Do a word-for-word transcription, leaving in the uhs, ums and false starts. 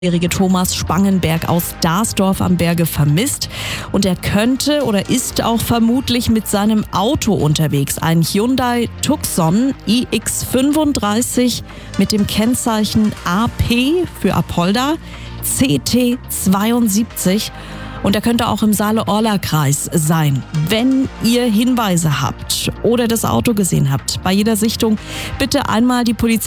jährige Thomas Spangenberg aus Darsdorf am Berge vermisst und er könnte oder ist auch vermutlich mit seinem Auto unterwegs. Ein Hyundai Tucson i x fünfunddreißig mit dem Kennzeichen A P für Apolda C T zweiundsiebzig. Und er könnte auch im Saale-Orla-Kreis sein. Wenn ihr Hinweise habt oder das Auto gesehen habt, bei jeder Sichtung bitte einmal die Polizei